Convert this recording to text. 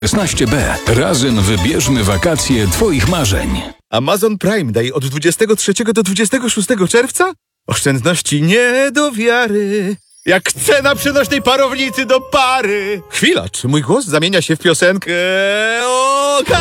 16B. Razem wybierzmy wakacje Twoich marzeń. Amazon Prime Day od 23 do 26 czerwca? Oszczędności nie do wiary. Jak cena przenośnej parownicy do pary. Chwila, czy mój głos zamienia się w piosenkę? O,